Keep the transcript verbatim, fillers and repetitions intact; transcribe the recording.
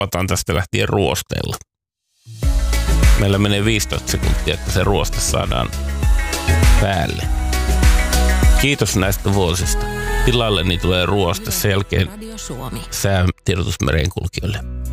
otan tästä lähtien ruosteilla. Meillä menee viisitoista sekuntia, että se ruoste saadaan päälle. Kiitos näistä vuosista. Tilalleni tulee ruoste sen jälkeen säätiedotus merenkulkijoille.